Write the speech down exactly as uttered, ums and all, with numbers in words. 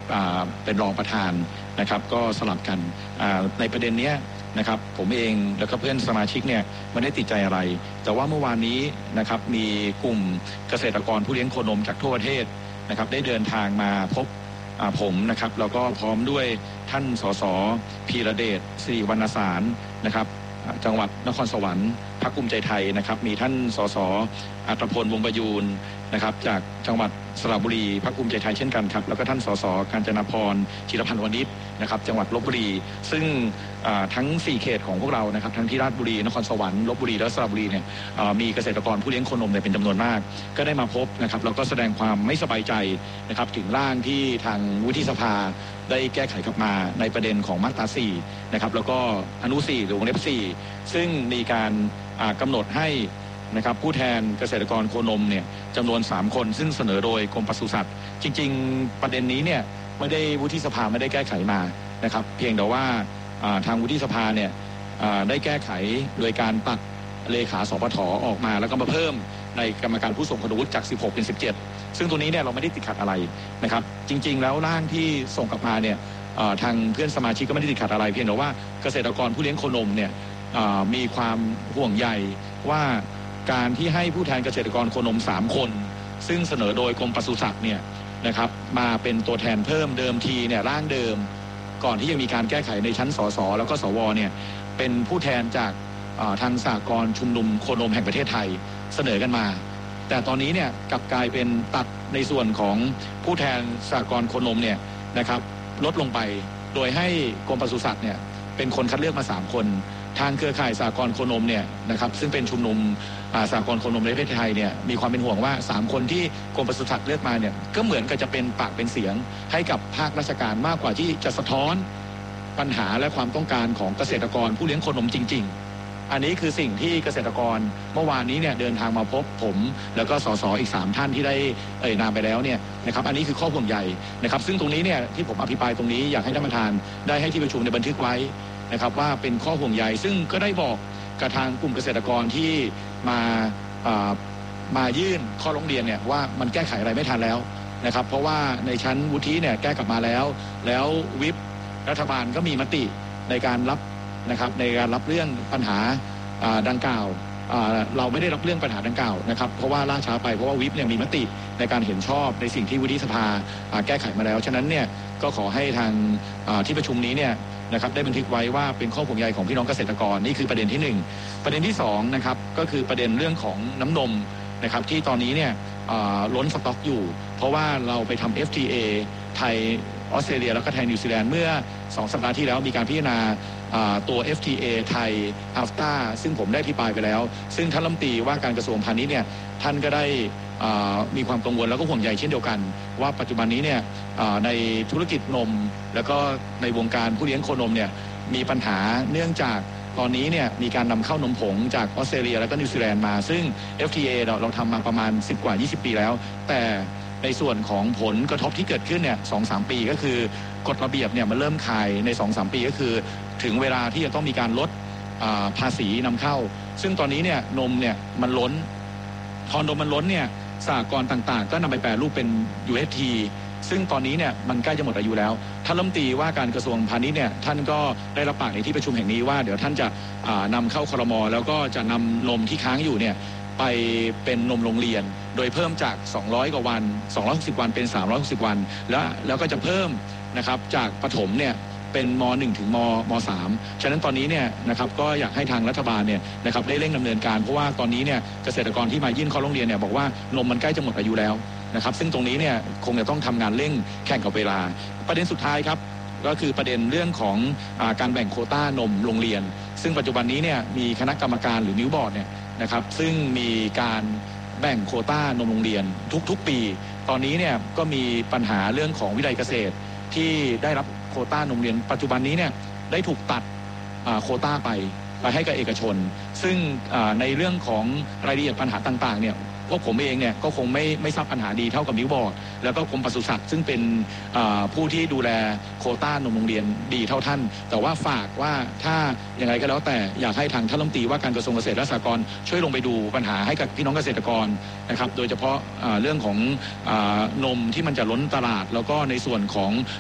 เป็นรองประธานนะครับก็สลับกันในประเด็นนี้นะครับผมเองแล้วก็เพื่อนสมาชิกเนี่ยไม่ได้ติดใจอะไรแต่ว่าเมื่อวานนี้นะครับมีกลุ่มเกษตรกรผู้เลี้ยงโคนมจากทั่วประเทศนะครับได้เดินทางมาพบผมนะครับแล้วก็พร้อมด้วยท่านสสพีระเดชสิริวรรณสารนะครับจังหวัดนครสวรรค์พรรคภูมิใจไทยนะครับมีท่านสสอัตพลวงศ์ประยูรนะครับจากจังหวัดสระบุรีพรรคภูมิใจไทยเช่นกันครับแล้วก็ท่านสสกาญจนาพรจิรพันธ์วณิชนะครับจังหวัดลพบุรีซึ่งทั้งสี่เขตของพวกเรานะครับทั้งที่ราชบุรีนครสวรรค์ลพบุรีและสระบุรีเนี่ยมีเกษตรกรผู้เลี้ยงโคนมเนี่ยเป็นจำนวนมากก็ได้มาพบนะครับแล้วก็แสดงความไม่สบายใจนะครับถึงร่างที่ทางวุฒิสภาได้แก้ไขกลับมาในประเด็นของมาตราสี่นะครับแล้วก็อนุสี่หรือวงเล็บสี่ซึ่งมีการกำหนดให้นะครับผู้แทนเกษตรกรโคนมเนี่ยจำนวนสามคนซึ่งเสนอโดยกรมปศุสัตว์จริงๆประเด็นนี้เนี่ยไม่ได้วุฒิสภาไม่ได้แก้ไขมานะครับเพียงแต่ว่าทางวุฒิสภาเนี่ยได้แก้ไขโดยการตัดเลขาสปท.ออกมาแล้วก็มาเพิ่มในกรรมการผู้ทรงคุณวุฒิจากสิบหกเป็นสิบเจ็ดซึ่งตัวนี้เนี่ยเราไม่ได้ติดขัดอะไรนะครับจริงๆแล้วร่างที่ส่งกลับมาเนี่ยทางเพื่อนสมาชิกก็ไม่ได้ติดขัดอะไรเพียงแต่ว่าเกษตรกรผู้เลี้ยงโคนมเนี่ยมีความห่วงใยว่าการที่ให้ผู้แทนเกษตรกรโคนมสามคนซึ่งเสนอโดยกรมปศุสัตว์เนี่ยนะครับมาเป็นตัวแทนเพิ่มเดิมทีเนี่ยร่างเดิมก่อนที่จะมีการแก้ไขในชั้นสสแล้วก็สวเนี่ยเป็นผู้แทนจากทางสหกรณ์ชุมนุมโคนมแห่งประเทศไทยเสนอกันมาแต่ตอนนี้เนี่ยกลับกลายเป็นตัดในส่วนของผู้แทนสหกรณ์โคนมเนี่ยนะครับลดลงไปโดยให้กรมปศุสัตว์เนี่ยเป็นคนคัดเลือกมาสามคนทางเครือข่ายสหกรณ์โคนมเนี่ยนะครับซึ่งเป็นชุมนุมสหกรณ์โคนมในประเทศไทยเนี่ยมีความเป็นห่วงว่าสามคนที่กรมปศุสัตว์เลือกมาเนี่ยก็เหมือนกับจะเป็นปากเป็นเสียงให้กับภาคราชการมากกว่าที่จะสะท้อนปัญหาและความต้องการของเกษตรกรผู้เลี้ยงโคนมจริงๆอันนี้คือสิ่งที่เกษตรกรเมื่อวานนี้เนี่ยเดินทางมาพบผมแล้วก็สสอีกสามท่านที่ได้เอ่ยนามไปแล้วเนี่ยนะครับอันนี้คือข้อห่วงใยนะครับซึ่งตรงนี้เนี่ยที่ผมอภิปรายตรงนี้อยากให้ท่านประธานได้ให้ที่ประชุมในบันทึกไว้นะครับว่าเป็นข้อห่วงใยซึ่งก็ได้บอกกับทางกลุ่มเกษตรกรที่มามายื่นข้อร้องเรียนเนี่ยว่ามันแก้ไขอะไรไม่ทันแล้วนะครับเพราะว่าในชั้นวุฒิเนี่ยแก้กลับมาแล้วแล้ววิปรัฐบาลก็มีมติในการรับนะครับในการรับเรื่องปัญหาดังกล่าวเราไม่ได้รับเรื่องปัญหาดังกล่าวนะครับเพราะว่าล่าช้าไปเพราะว่าวิปเนี่ยมีมติในการเห็นชอบในสิ่งที่วุฒิสภาแก้ไขมาแล้วฉะนั้นเนี่ยก็ขอให้ทางที่ประชุมนี้เนี่ยนะครับได้บันทึกไว้ว่าเป็นข้อห่วงใยของพี่น้องเกษตรกรนี่คือประเด็นที่หนึ่งประเด็นที่สองนะครับก็คือประเด็นเรื่องของน้ำนมนะครับที่ตอนนี้เนี่ยล้นสต็อกอยู่เพราะว่าเราไปทำ เอฟ ที เอ ไทยออสเตรเลียแล้วก็ไทยนิวซีแลนด์เมื่อสองสัปดาห์ที่แล้วมีการพิจารณาตัว เอฟ ที เอ ไทย อัฟ ที เอ ซึ่งผมได้อภิปรายไปแล้วซึ่งท่านรัฐมนตรีว่าการกระทรวงพาณิชย์เนี่ยท่านก็ได้มีความกังวลแล้วก็ห่วงใยเช่นเดียวกันว่าปัจจุบันนี้เนี่ยในธุรกิจนมแล้วก็ในวงการผู้เลี้ยงโคนมเนี่ยมีปัญหาเนื่องจากตอนนี้เนี่ยมีการนำเข้านมผงจากออสเตรเลียแล้วก็นิวซีแลนด์มาซึ่ง เอฟ ที เอ เราเราทำมาประมาณสิบกว่ายี่สิบปีแล้วแต่ในส่วนของผลกระทบที่เกิดขึ้นเนี่ย สองถึงสาม ปีก็คือกฎระเบียบเนี่ยมันเริ่มคายใน สองถึงสาม ปีก็คือถึงเวลาที่จะต้องมีการลดภาษีนำเข้าซึ่งตอนนี้เนี่ยนมเนี่ยมันล้นพอนมมันล้นเนี่ยสหกรณ์ต่างๆก็นำไปแปรรูปเป็น ยู เอฟ ที ซึ่งตอนนี้เนี่ยมันใกล้จะหมดอายุแล้วท่านรัฐมนตรีว่าการกระทรวงพาณิชย์เนี่ยท่านก็ได้รับปากในที่ประชุมแห่งนี้ว่าเดี๋ยวท่านจะนำเข้าครม.แล้วก็จะนำนมที่ค้างอยู่เนี่ยไปเป็นนมโรงเรียนโดยเพิ่มจากสองร้อยกว่าวันสองร้อยหกสิบวันเป็นสามร้อยหกสิบวันแล้วแล้วก็จะเพิ่มนะครับจากประถมเนี่ยเป็นม.หนึ่ง ถึงม.ม.สาม ฉะนั้นตอนนี้เนี่ยนะครับก็อยากให้ทางรัฐบาลเนี่ยนะครับได้เร่งดำเนินการเพราะว่าตอนนี้เนี่ยเกษตรกรที่มายื่นข้อร้องเรียนเนี่ยบอกว่านมมันใกล้จะหมดอายุแล้วนะครับซึ่งตรงนี้เนี่ยคงจะต้องทำงานเร่งแข่งกับเวลาประเด็นสุดท้ายครับก็คือประเด็นเรื่องของอาการแบ่งโควต้านมโรงเรียนซึ่งปัจจุบันนี้เนี่ยมีคณะกรรมการหรือมิวบอร์ดเนี่ยนะครับซึ่งมีการแบ่งโควต้านมโรงเรียนทุกๆปีตอนนี้เนี่ยก็มีปัญหาเรื่องของวิทยาลัยเกษตรที่ได้รับโควต้านมเรียนปัจจุบันนี้เนี่ยได้ถูกตัดโควต้าไปไปให้กับเอกชนซึ่งในเรื่องของรายละเอียดปัญหาต่างๆเนี่ยพวกผมเองเนี่ยก็คงไม่ไม่ทราบปัญหาดีเท่ากับมิวบอร์ดแล้วก็กรมปศุสัตว์ซึ่งเป็นผู้ที่ดูแลโควต้านมโรงเรียนดีเท่าท่านแต่ว่าฝากว่าถ้าอย่างไรก็แล้วแต่อยากให้ทางท่านรัฐมนตรีว่าการกระทรวงเกษตรและสหกรณ์ช่วยลงไปดูปัญหาให้กับพี่น้องเกษตรกรนะครับโดยเฉพาะเรื่องของนมที่มันจะล้นตลาดแล้วก็ในส่วนของ